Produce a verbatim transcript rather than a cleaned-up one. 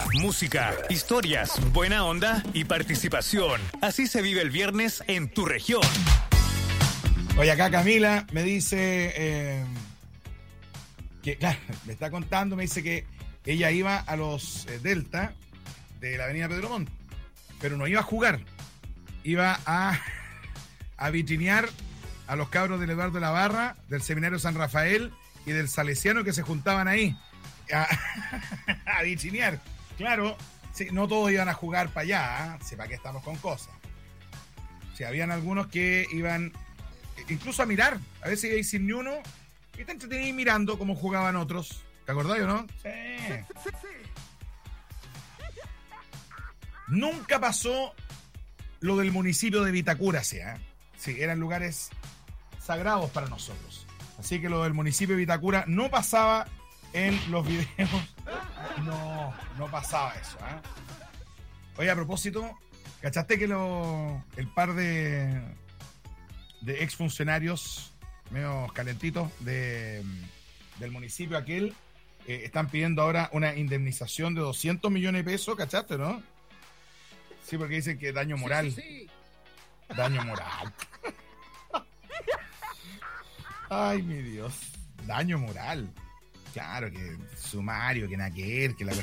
Música, historias, buena onda y participación. Así se vive el viernes en tu región. Oye, acá Camila me dice eh, que, claro, me está contando, me dice que ella iba a los eh, Delta de la avenida Pedro Montt, pero no iba a jugar, iba a, a vitrinear a los cabros del Eduardo de la Barra, del Seminario San Rafael y del Salesiano que se juntaban ahí, a, a vitrinear. Claro, sí, no todos iban a jugar para allá, ¿eh? Sí, para qué estamos con cosas. Sí, habían algunos que iban incluso a mirar, a veces iba sin ni uno, y te entretenías mirando cómo jugaban otros. ¿Te acordás o no? Sí. Nunca pasó lo del municipio de Vitacura, sí, ¿eh? Sí, eran lugares sagrados para nosotros. Así que lo del municipio de Vitacura no pasaba en los videos. No, no pasaba eso, ¿eh? Oye, a propósito, ¿cachaste que lo, el par de, de exfuncionarios medio calentitos de, del municipio aquel eh, están pidiendo ahora una indemnización de doscientos millones de pesos? ¿Cachaste, no? Sí, porque dicen que daño moral. Sí, sí, sí. Daño moral. Ay, mi Dios. Daño moral. Claro, que sumario, que nada que ver, que la